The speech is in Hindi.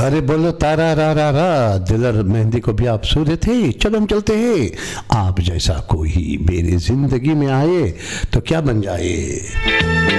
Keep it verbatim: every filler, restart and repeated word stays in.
अरे बोलो तारा रा रा रा, दिलर मेहंदी को भी आप सूरे थे। चलो हम चलते हैं, आप जैसा कोई मेरी जिंदगी में आए तो क्या बन जाए।